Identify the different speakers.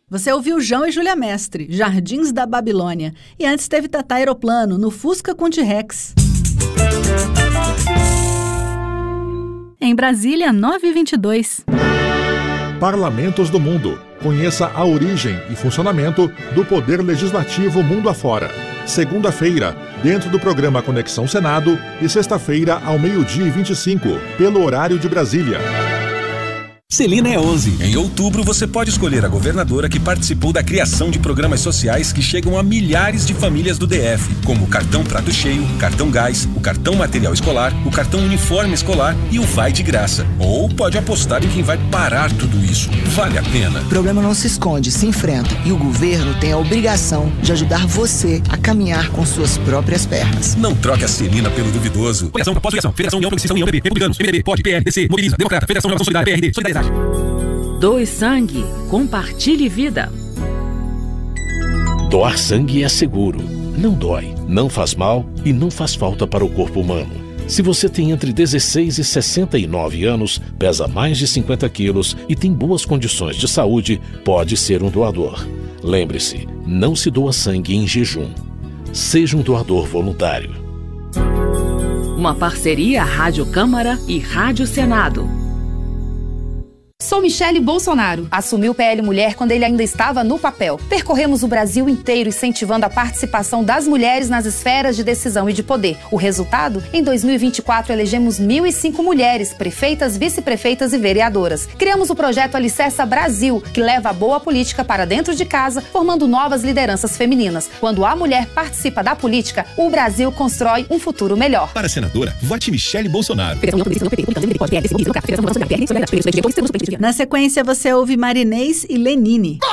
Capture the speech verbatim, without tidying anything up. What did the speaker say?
Speaker 1: Você ouviu João e Júlia Mestre, Jardins da Babilônia. E antes teve Tatá Aeroplano, no Fusca com T-Rex. Em Brasília, nove e vinte e dois.
Speaker 2: Parlamentos do Mundo. Conheça a origem e funcionamento do Poder Legislativo mundo afora. Segunda-feira, dentro do programa Conexão Senado, e sexta-feira, ao meio-dia e vinte e cinco, pelo horário de Brasília.
Speaker 3: Celina é onze. Em outubro, você pode escolher a governadora que participou da criação de programas sociais que chegam a milhares de famílias do D F, como o Cartão Prato Cheio, Cartão Gás, o Cartão Material Escolar, o Cartão Uniforme Escolar e o Vai de Graça. Ou pode apostar em quem vai parar tudo isso. Vale a pena.
Speaker 4: O problema não se esconde, se enfrenta. E o governo tem a obrigação de ajudar você a caminhar com suas próprias pernas.
Speaker 3: Não troque a Celina pelo duvidoso. Federação, pós-filiação, Federação União Progressista, União B B, Republicanos, M D B, P O D, P L, D C, Mobiliza, Democrata, Federação Relação Solidária, P R D, Solidariedade.
Speaker 5: Doe sangue, compartilhe vida.
Speaker 6: Doar sangue é seguro, não dói, não faz mal e não faz falta para o corpo humano. Se você tem entre dezesseis e sessenta e nove anos, pesa mais de cinquenta quilos e tem boas condições de saúde, pode ser um doador. Lembre-se, não se doa sangue em jejum. Seja um doador voluntário.
Speaker 5: Uma parceria Rádio Câmara e Rádio Senado.
Speaker 7: Sou Michele Bolsonaro. Assumi o P L Mulher quando ele ainda estava no papel. Percorremos o Brasil inteiro incentivando a participação das mulheres nas esferas de decisão e de poder. O resultado? Em dois mil e vinte e quatro, elegemos mil e cinco mulheres, prefeitas, vice-prefeitas e vereadoras. Criamos o projeto Alicerça Brasil, que leva a boa política para dentro de casa, formando novas lideranças femininas. Quando a mulher participa da política, o Brasil constrói um futuro melhor.
Speaker 3: Para a senadora, vote Michele Bolsonaro.
Speaker 1: Na sequência, você ouve Marinês e Lenine.